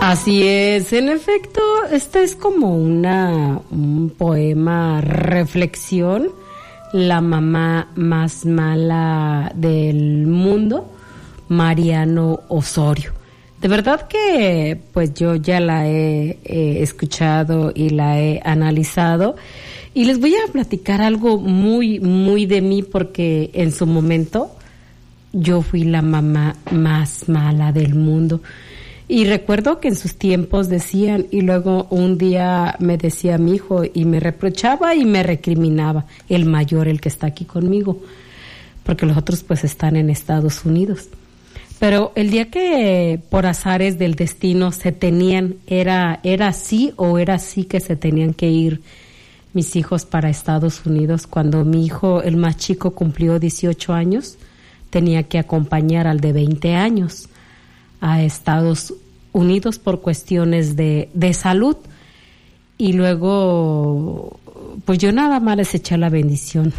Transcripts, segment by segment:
Así es, en efecto, este es como un poema reflexión, la mamá más mala del mundo, Mariano Osorio. De verdad que pues yo ya la he escuchado y la he analizado y les voy a platicar algo muy, muy de mí porque en su momento yo fui la mamá más mala del mundo. Y recuerdo que en sus tiempos decían, y luego un día me decía mi hijo y me reprochaba y me recriminaba, el mayor, el que está aquí conmigo, porque los otros pues están en Estados Unidos. Pero el día que por azares del destino se tenían, era así o era así que se tenían que ir mis hijos para Estados Unidos. Cuando mi hijo, el más chico, cumplió 18 años, tenía que acompañar al de 20 años a Estados Unidos por cuestiones de salud. Y luego, pues yo nada más les eché la bendición.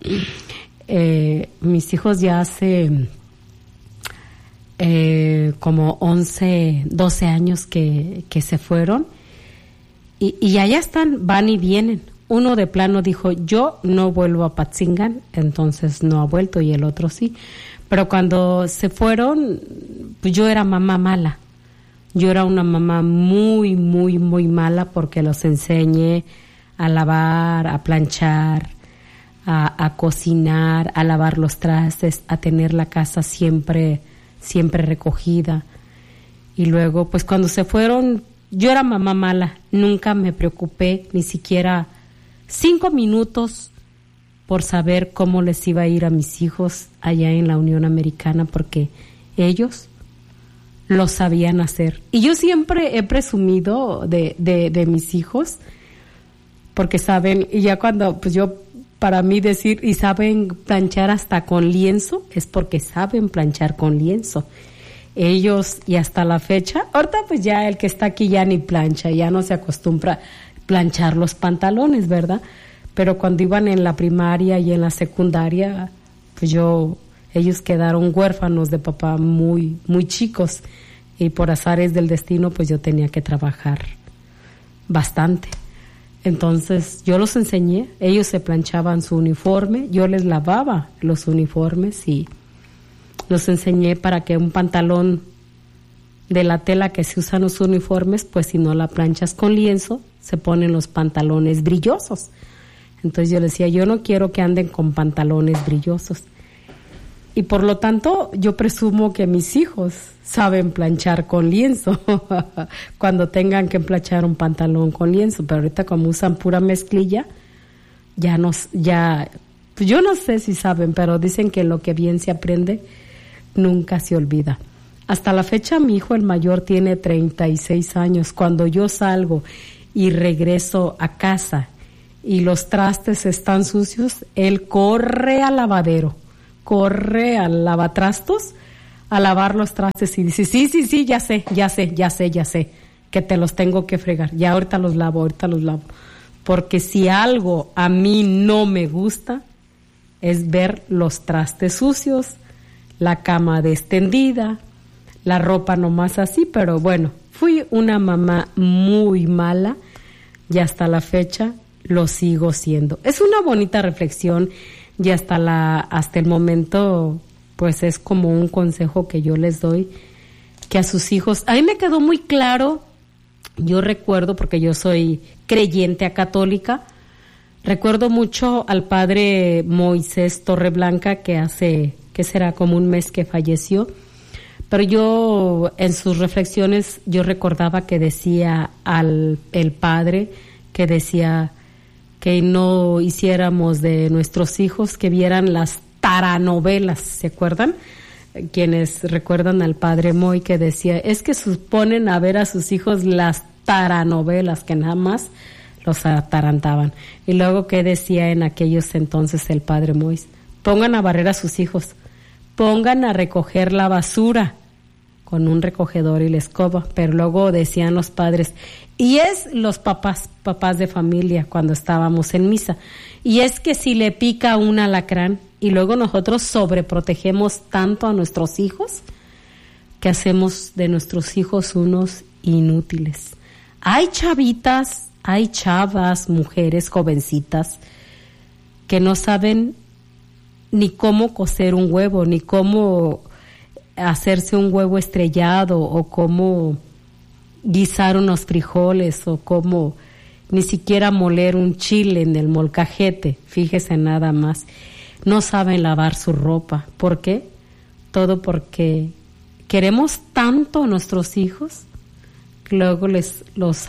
Mis hijos ya hace como 11, 12 años que se fueron y allá están, van y vienen. Uno de plano dijo, yo no vuelvo a Patzingán, entonces no ha vuelto, y el otro sí. Pero cuando se fueron, pues yo era mamá mala. Yo era una mamá muy, muy, muy mala porque los enseñé a lavar, a planchar, a cocinar, a lavar los trastes, a tener la casa siempre recogida. Y luego, pues cuando se fueron, yo era mamá mala. Nunca me preocupé, ni siquiera 5 minutos por saber cómo les iba a ir a mis hijos allá en la Unión Americana, porque ellos lo sabían hacer. Y yo siempre he presumido de mis hijos, porque saben, y ya cuando, pues yo, para mí decir, y saben planchar hasta con lienzo, es porque saben planchar con lienzo. Ellos, y hasta la fecha, ahorita pues ya el que está aquí ya ni plancha, ya no se acostumbra a planchar los pantalones, ¿verdad? Pero cuando iban en la primaria y en la secundaria, pues ellos quedaron huérfanos de papá muy, muy chicos, y por azares del destino, pues yo tenía que trabajar bastante. Entonces yo los enseñé, ellos se planchaban su uniforme, yo les lavaba los uniformes y los enseñé para que un pantalón de la tela que se usan los uniformes, pues si no la planchas con lienzo, se ponen los pantalones brillosos. Entonces yo les decía, yo no quiero que anden con pantalones brillosos. Y por lo tanto, yo presumo que mis hijos saben planchar con lienzo cuando tengan que planchar un pantalón con lienzo. Pero ahorita como usan pura mezclilla, pues yo no sé si saben, pero dicen que lo que bien se aprende nunca se olvida. Hasta la fecha mi hijo el mayor tiene 36 años. Cuando yo salgo y regreso a casa y los trastes están sucios, él corre al lavadero, corre al lavatrastos a lavar los trastes y dice, sí, ya sé, que te los tengo que fregar. Ya ahorita los lavo. Porque si algo a mí no me gusta es ver los trastes sucios, la cama destendida, la ropa nomás así. Pero bueno, fui una mamá muy mala y hasta la fecha lo sigo siendo. Es una bonita reflexión y hasta el momento pues es como un consejo que yo les doy, que a sus hijos, a mí me quedó muy claro. Yo recuerdo, porque yo soy creyente católica, recuerdo mucho al padre Moisés Torreblanca, que será como un mes que falleció, pero yo en sus reflexiones yo recordaba que decía el padre, que decía que no hiciéramos de nuestros hijos que vieran las taranovelas, ¿se acuerdan? Quienes recuerdan al padre Moy, que decía, es que suponen a ver a sus hijos las taranovelas, que nada más los atarantaban. Y luego, ¿qué decía en aquellos entonces el padre Moy? Pongan a barrer a sus hijos, pongan a recoger la basura con un recogedor y la escoba. Pero luego decían los padres, y es los papás de familia, cuando estábamos en misa, y es que si le pica un alacrán, y luego nosotros sobreprotegemos tanto a nuestros hijos, que hacemos de nuestros hijos unos inútiles. Hay chavitas, hay chavas, mujeres, jovencitas, que no saben ni cómo cocer un huevo, ni cómo hacerse un huevo estrellado, o cómo guisar unos frijoles, o cómo ni siquiera moler un chile en el molcajete, fíjese nada más. No saben lavar su ropa. ¿Por qué? Todo porque queremos tanto a nuestros hijos que luego les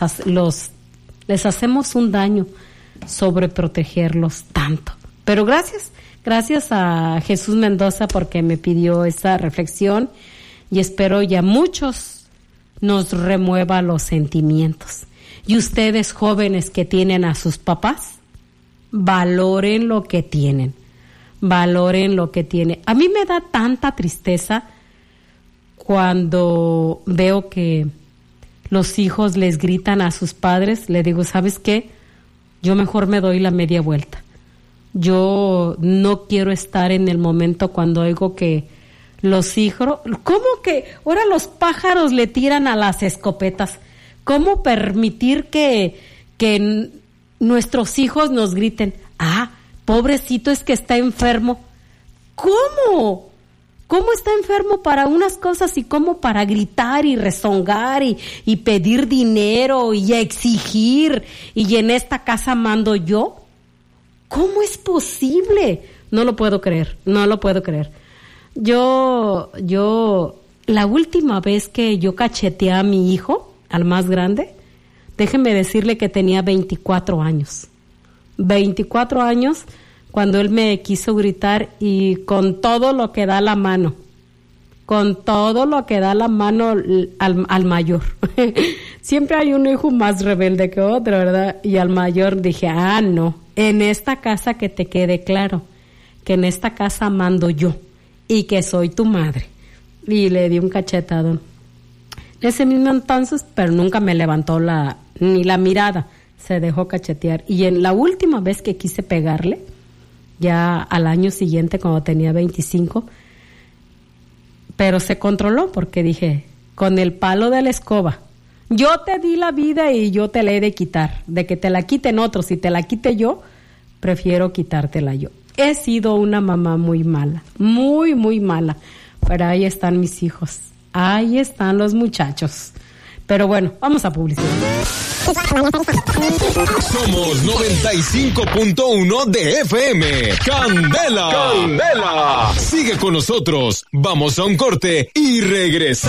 hacemos un daño sobreprotegerlos tanto. Pero gracias a Jesús Mendoza porque me pidió esa reflexión, y espero ya muchos nos remueva los sentimientos. Y ustedes, jóvenes que tienen a sus papás, valoren lo que tienen. Valoren lo que tienen. A mí me da tanta tristeza cuando veo que los hijos les gritan a sus padres. Le digo, ¿sabes qué? Yo mejor me doy la media vuelta. Yo no quiero estar en el momento cuando oigo que los hijos... ¿Cómo que ahora los pájaros le tiran a las escopetas? ¿Cómo permitir que nuestros hijos nos griten? Ah, pobrecito, es que está enfermo. ¿Cómo? ¿Cómo está enfermo para unas cosas y cómo para gritar y rezongar y pedir dinero y exigir? Y en esta casa mando yo. ¿Cómo es posible? No lo puedo creer, no lo puedo creer. Yo, la última vez que yo cacheteé a mi hijo, al más grande, déjeme decirle que tenía 24 años. 24 años cuando él me quiso gritar, y con todo lo que da la mano. Con todo lo que da la mano al mayor. Siempre hay un hijo más rebelde que otro, ¿verdad? Y al mayor dije, no, en esta casa que te quede claro, que en esta casa mando yo y que soy tu madre. Y le di un cachetadón. Ese mismo entonces, pero nunca me levantó ni la mirada, se dejó cachetear. Y en la última vez que quise pegarle, ya al año siguiente, cuando tenía 25, pero se controló porque dije, con el palo de la escoba, yo te di la vida y yo te la he de quitar. De que te la quiten otros y te la quite yo, prefiero quitártela yo. He sido una mamá muy mala, muy, muy mala, pero ahí están mis hijos, ahí están los muchachos. Pero bueno, vamos a publicidad. Somos 95.1 de FM. ¡Candela! ¡Candela! Sigue con nosotros. Vamos a un corte y regresamos.